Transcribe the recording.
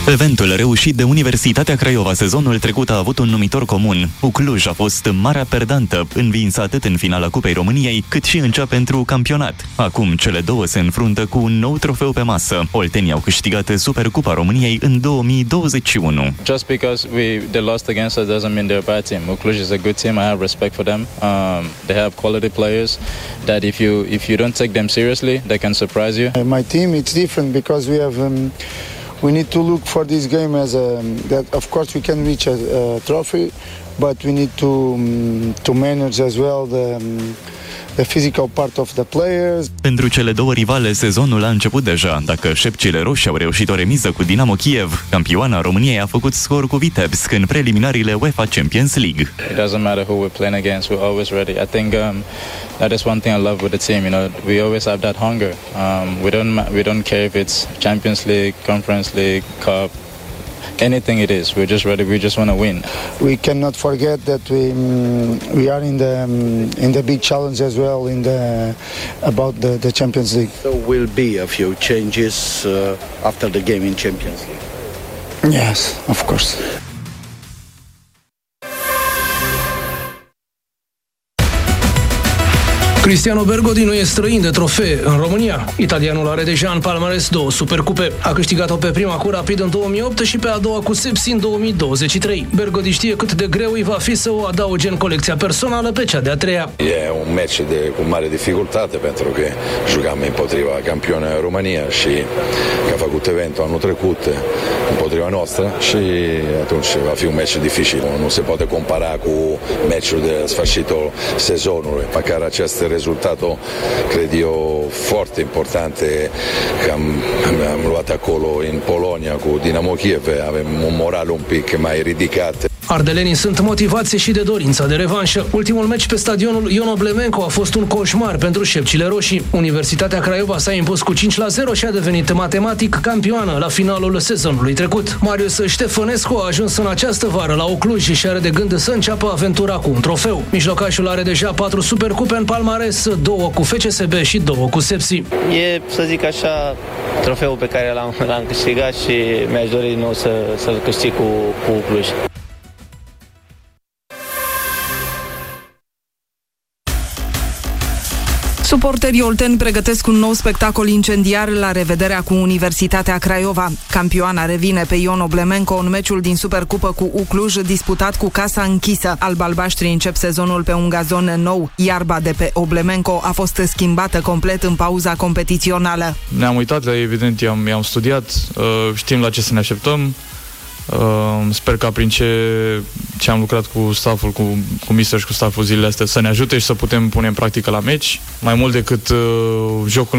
Eventul reușit de Universitatea Craiova sezonul trecut a avut un numitor comun. Cluj a fost marea perdantă, învinsă atât în finala Cupei României, cât și în cea pentru campionat. Acum cele două se înfruntă cu un nou trofeu pe masă. Oltenii au câștigat Supercupa României în 2021. Just because they lost against us doesn't mean they're a bad team. Cluj is a good team. I have respect for them. They have quality players that if you don't take them seriously, they can surprise you. My team, it's different because we need to look for this game as that of course we can reach a trophy, but we need to manage as well the physical part of the players. Pentru cele două rivale, sezonul a început deja. Dacă șepcile roșii au reușit o remiză cu Dinamo Kiev, campioana României a făcut scor cu Vitebsk în preliminariile UEFA Champions League. It doesn't matter who we're playing against, we're always ready. I think that is one thing I love with the team. You know, we always have that hunger. We don't care if it's Champions League, Conference League, Cup. Anything it is, we're just ready. We just want to win. We cannot forget that we are in the big challenge as well about the Champions League. So will be a few changes after the game in Champions League. Yes, of course. Cristiano Bergodi nu e străin de trofee în România. Italianul are deja în palmares 2 supercupe. A câștigat-o pe prima cu Rapid în 2008 și pe a doua cu Sepsi în 2023. Bergodi știe cât de greu îi va fi să o adauge în colecția personală pe cea de-a treia. E un match cu mare dificultate pentru că jucam împotriva campionei România și că a făcut eventul anul trecut împotriva noastră și atunci va fi un match dificil. Nu se poate compara cu matchul de sfârșitul sezonului, pe care acest rezultat, cred eu, foarte importante, că am luat acolo în Polonia cu Dinamo Kiev, avem un moral un pic mai ridicat. Ardelenii sunt motivați și de dorința de revanșă. Ultimul meci pe stadionul Ion Oblemenco a fost un coșmar pentru șepcile roșii. Universitatea Craiova s-a impus cu 5-0 și a devenit matematic campioană la finalul sezonului trecut. Marius Ștefănescu a ajuns în această vară la Cluj și are de gând să înceapă aventura cu un trofeu. Mijlocașul are deja 4 supercupe în palmares, 2 cu FCSB și 2 cu Sepsi. E, să zic așa, trofeul pe care l-am câștigat și mi-aș dori din nou să-l câștig cu Cluj. Suporterii olteni pregătesc un nou spectacol incendiar la revederea cu Universitatea Craiova. Campioana revine pe Ion Oblemenco în meciul din Supercupă cu Cluj, disputat cu casa închisă. Alb-albaștrii încep sezonul pe un gazon nou. Iarba de pe Oblemenco a fost schimbată complet în pauza competițională. Ne-am uitat, evident, i-am studiat, știm la ce să ne așteptăm. Sper ca prin ce am lucrat cu stafful, cu mister și cu stafful zilele astea să ne ajute și să putem pune în practică la meci. Mai mult decât jocul